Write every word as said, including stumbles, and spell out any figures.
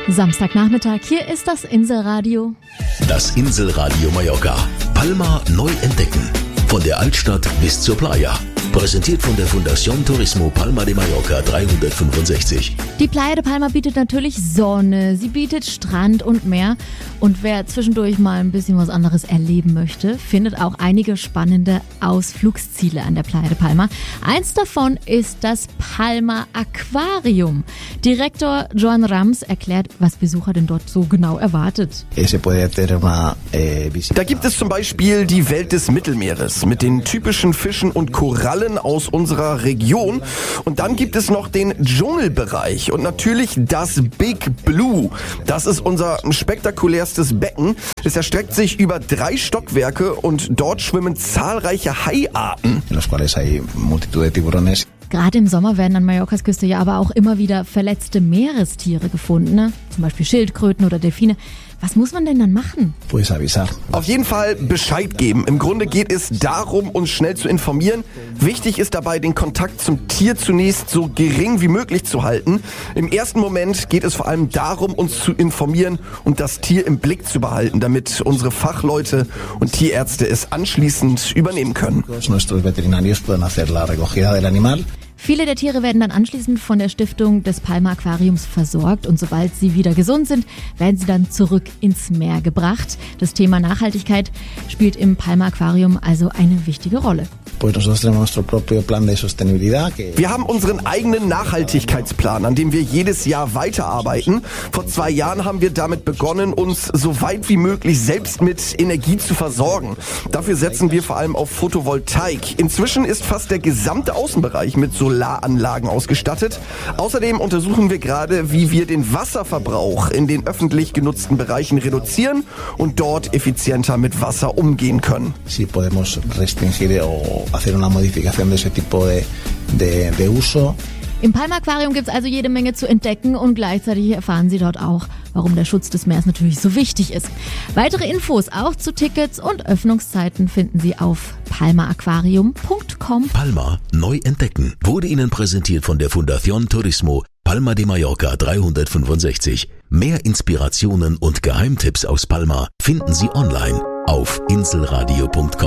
Samstagnachmittag, hier ist das Inselradio. Das Inselradio Mallorca. Palma neu entdecken. Von der Altstadt bis zur Playa. Präsentiert von der Fundación Turismo Palma de Mallorca dreihundertfünfundsechzig. Die Playa de Palma bietet natürlich Sonne, sie bietet Strand und Meer. Und wer zwischendurch mal ein bisschen was anderes erleben möchte, findet auch einige spannende Ausflugsziele an der Playa de Palma. Eins davon ist das Palma Aquarium. Direktor Joan Rams erklärt, was Besucher denn dort so genau erwartet. Da gibt es zum Beispiel die Welt des Mittelmeeres mit den typischen Fischen und Korallen aus unserer Region. Und dann gibt es noch den Dschungelbereich und natürlich das Big Blue. Das ist unser spektakulärstes Becken. Es erstreckt sich über drei Stockwerke und dort schwimmen zahlreiche Haiarten. Gerade im Sommer werden an Mallorcas Küste ja aber auch immer wieder verletzte Meerestiere gefunden, ne? Zum Beispiel Schildkröten oder Delfine. Was muss man denn dann machen? Auf jeden Fall Bescheid geben. Im Grunde geht es darum, uns schnell zu informieren. Wichtig ist dabei, den Kontakt zum Tier zunächst so gering wie möglich zu halten. Im ersten Moment geht es vor allem darum, uns zu informieren und das Tier im Blick zu behalten, damit unsere Fachleute und Tierärzte es anschließend übernehmen können. Viele der Tiere werden dann anschließend von der Stiftung des Palma Aquariums versorgt und sobald sie wieder gesund sind, werden sie dann zurück ins Meer gebracht. Das Thema Nachhaltigkeit spielt im Palma Aquarium also eine wichtige Rolle. Wir haben unseren eigenen Nachhaltigkeitsplan, an dem wir jedes Jahr weiterarbeiten. Vor zwei Jahren haben wir damit begonnen, uns so weit wie möglich selbst mit Energie zu versorgen. Dafür setzen wir vor allem auf Photovoltaik. Inzwischen ist fast der gesamte Außenbereich mit Solaranlagen ausgestattet. Außerdem untersuchen wir gerade, wie wir den Wasserverbrauch in den öffentlich genutzten Bereichen reduzieren und dort effizienter mit Wasser umgehen können. Im Palma Aquarium gibt es also jede Menge zu entdecken und gleichzeitig erfahren Sie dort auch, warum der Schutz des Meeres natürlich so wichtig ist. Weitere Infos auch zu Tickets und Öffnungszeiten finden Sie auf palma aquarium punkt com. Palma neu entdecken wurde Ihnen präsentiert von der Fundación Turismo Palma de Mallorca dreihundertfünfundsechzig. Mehr Inspirationen und Geheimtipps aus Palma finden Sie online auf inselradio punkt com.